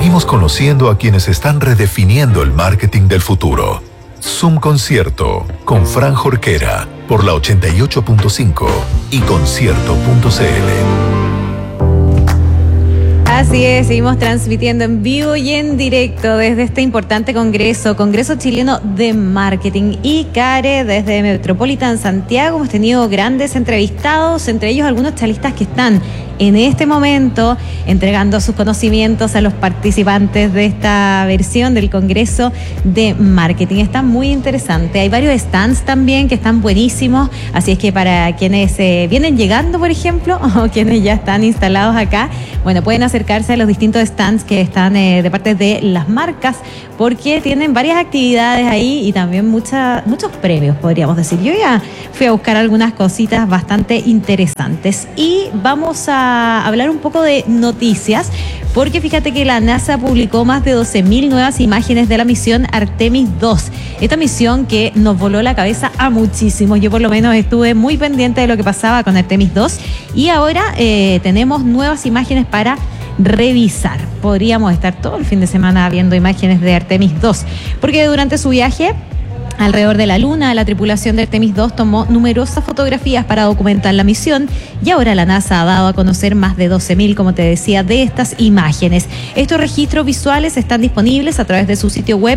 Seguimos conociendo a quienes están redefiniendo el marketing del futuro. Zoom Concierto con Fran Jorquera por la 88.5 y concierto.cl. Así es, seguimos transmitiendo en vivo y en directo desde este importante Congreso Chileno de Marketing. Y Care, desde Metropolitan Santiago, hemos tenido grandes entrevistados, entre ellos algunos charlistas que están en este momento entregando sus conocimientos a los participantes de esta versión del Congreso de Marketing. Está muy interesante. Hay varios stands también que están buenísimos, así es que para quienes vienen llegando, por ejemplo, o quienes ya están instalados acá, bueno, pueden acercarse a los distintos stands que están de parte de las marcas, porque tienen varias actividades ahí y también muchos premios, podríamos decir. Yo ya fui a buscar algunas cositas bastante interesantes y vamos a hablar un poco de noticias, porque fíjate que la NASA publicó más de 12.000 nuevas imágenes de la misión Artemis 2. Esta misión que nos voló la cabeza a muchísimos. Yo por lo menos estuve muy pendiente de lo que pasaba con Artemis 2 y ahora tenemos nuevas imágenes para revisar. Podríamos estar todo el fin de semana viendo imágenes de Artemis 2, porque durante su viaje alrededor de la Luna, la tripulación de Artemis 2 tomó numerosas fotografías para documentar la misión y ahora la NASA ha dado a conocer más de 12.000, como te decía, de estas imágenes. Estos registros visuales están disponibles a través de su sitio web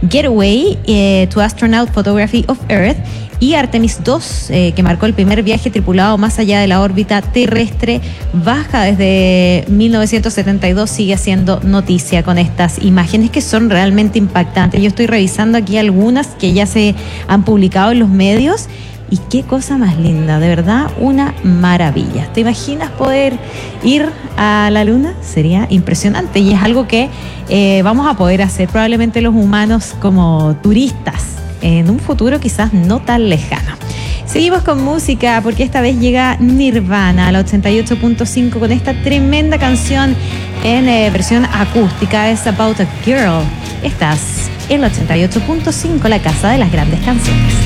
Getaway to Astronaut Photography of Earth, y Artemis 2, que marcó el primer viaje tripulado más allá de la órbita terrestre baja desde 1972, sigue haciendo noticia con estas imágenes que son realmente impactantes. Yo estoy revisando aquí algunas que ya se han publicado en los medios y qué cosa más linda, de verdad, una maravilla. ¿Te imaginas poder ir a la Luna? Sería impresionante y es algo que vamos a poder hacer probablemente los humanos como turistas en un futuro quizás no tan lejano. Seguimos con música porque esta vez llega Nirvana a la 88.5 con esta tremenda canción en versión acústica. Es About a Girl. Estás en la 88.5, la casa de las grandes canciones.